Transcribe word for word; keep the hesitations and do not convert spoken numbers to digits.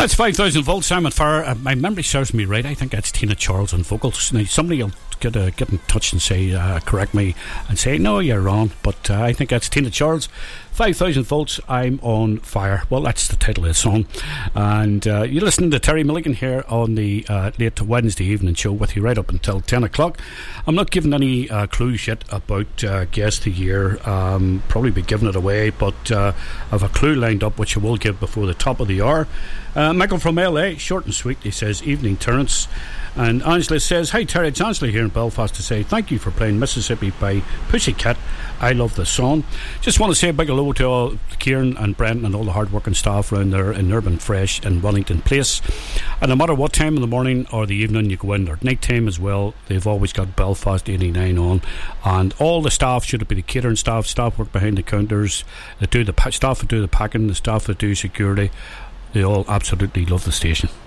That's five thousand volts. I'm on fire. Uh, my memory serves me right. I think that's Tina Charles on vocals. Now, somebody will get, uh, get in touch and say, uh, correct me and say, no, you're wrong. But uh, I think that's Tina Charles. five thousand volts, I'm on fire. Well, that's the title of the song. And uh, you're listening to Terry Milligan here on the uh, late Wednesday evening show with you right up until ten o'clock. I'm not giving any uh, clues yet about uh, Guest of the Year. Um, probably be giving it away, but uh, I have a clue lined up which I will give before the top of the hour. Uh, Michael from L A, short and sweet, he says, evening Terence. And Angela says, hi Terry, it's Angela here in Belfast to say thank you for playing Mississippi by Pussycat. I love the song. Just want to say a big hello to all Kieran and Brenton and all the hard working staff around there in Urban Fresh in Wellington Place. And no matter what time in the morning or the evening you go in, or night time as well, they've always got Belfast eighty-nine on. And all the staff, should it be the catering staff, staff work behind the counters, that do the pa- staff that do the packing, the staff that do security, they all absolutely love the station.